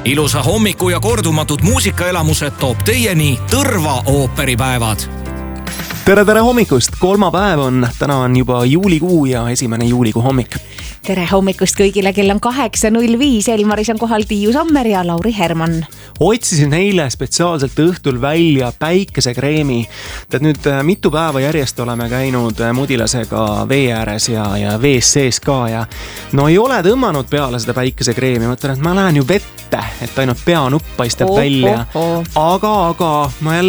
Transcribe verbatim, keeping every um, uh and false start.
ilusa hommiku ja kordumatud muusikaelamused toob teieni Tõrva ooperipäevad. Tere, tere hommikust! Kolmapäev on, täna on juba juulikuu ja esimene juulikuu hommik. Tere hommikust kõigile, kell on kaheksa null viis. Elmaris on kohal Tiiu Sammer ja Lauri Herman. Otsisin eile spetsiaalselt õhtul välja päikesekreemi. Tead nüüd mitu päeva järjest oleme käinud mudilasega vee ääres ja, ja vees sees ka. Ja no ei ole tõmmanud peale seda päikesekreemi. Mõtlen, et ma lähen ju vette, et ainult peanupp paistab oh, välja. Oh, oh. Aga, aga ma jälle